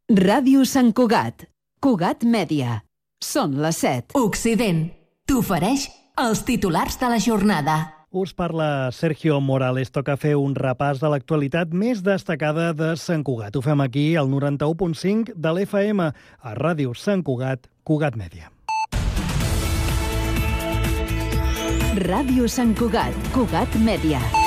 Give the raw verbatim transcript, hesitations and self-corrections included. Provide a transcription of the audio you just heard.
Ràdio Sant Cugat. Cugat Mèdia. Són les set. Occident t'ofereix els titulars de la jornada. Us parla Sergio Morales. Toca fer un repàs de l'actualitat més destacada de Sant Cugat. Ho fem aquí al noranta-u punt cinc de l'F M, a Ràdio Sant Cugat, Cugat Mèdia. Ràdio Sant Cugat, Cugat Mèdia.